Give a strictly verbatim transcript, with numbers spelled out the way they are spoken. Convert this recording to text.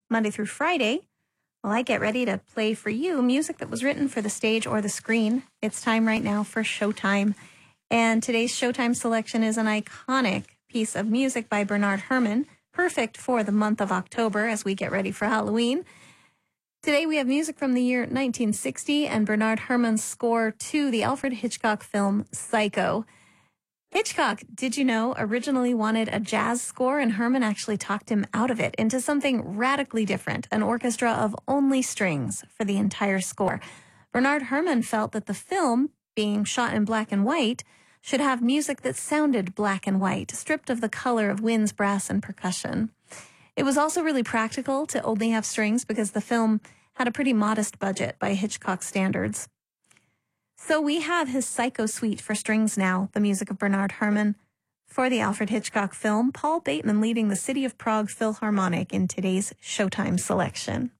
Monday through Friday, while I get ready to play for you music that was written for the stage or the screen. It's time right now for Showtime. And today's Showtime selection is an iconic piece of music by Bernard Herrmann, perfect for the month of October as we get ready for Halloween. Today we have music from the year nineteen sixty and Bernard Herrmann's score to the Alfred Hitchcock film Psycho. Hitchcock, did you know, originally wanted a jazz score, and Herrmann actually talked him out of it into something radically different, an orchestra of only strings for the entire score. Bernard Herrmann felt that the film, being shot in black and white, should have music that sounded black and white, stripped of the color of winds, brass, and percussion. It was also really practical to only have strings because the film had a pretty modest budget by Hitchcock standards. So we have his Psycho Suite for strings now, the music of Bernard Herrmann. For the Alfred Hitchcock film, Paul Bateman leading the City of Prague Philharmonic in today's Showtime selection.